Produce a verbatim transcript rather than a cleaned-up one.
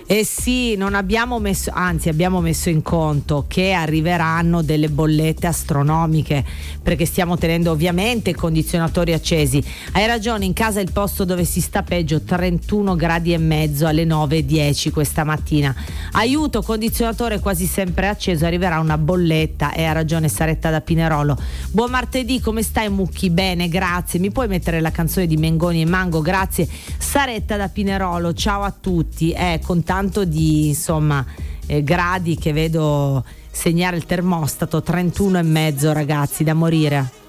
Eh sì, non abbiamo messo, anzi abbiamo messo in conto che arriveranno delle bollette astronomiche, perché stiamo tenendo ovviamente i condizionatori accesi. Hai ragione, in casa è il posto dove si sta peggio, trentuno gradi e mezzo alle nove e dieci questa mattina. Aiuto, condizionatore quasi sempre acceso, arriverà una bolletta. E ha ragione Saretta da Pinerolo. Buon martedì, come stai Mucchi? Bene, grazie. Mi puoi mettere la canzone di Mengoni e Mango? Grazie. Saretta da Pinerolo, ciao a tutti. Eh, con tanto di insomma eh, gradi che vedo segnare il termostato, trentuno e mezzo ragazzi, da morire.